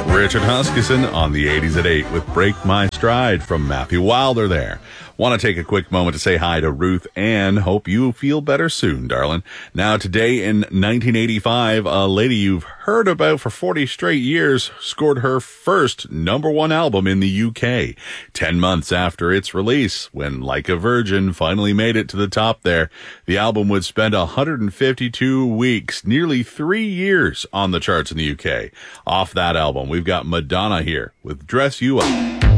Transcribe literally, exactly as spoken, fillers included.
Richard Huskisson on the eighties at eight with Break My Stride from Matthew Wilder there. Want to take a quick moment to say hi to Ruth Ann. Hope you feel better soon, darling. Now, today in nineteen eighty-five, a lady you've heard about for forty straight years scored her first number one album in the U K. Ten months after its release, when Like a Virgin finally made it to the top there, the album would spend one hundred fifty-two weeks, nearly three years on the charts in the U K. Off that album, we've got Madonna here with Dress You Up.